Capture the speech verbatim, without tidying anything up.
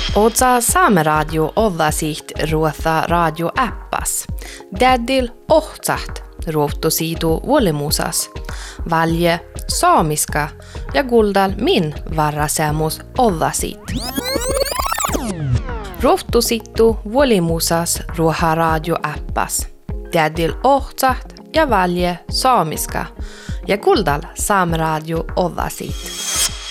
Ootsa Saameradio ollasiht ruotha radioäppas. Tädil ohtsaht ruottosiitu vuolimusas. Valje saamiska ja kuldal min varrasemus ollasiit. Ruottosittu vuolimusas ruoha radioäppas. Tädil ohtsaht ja valje saamiska ja kuldal Saameradio ollasiit.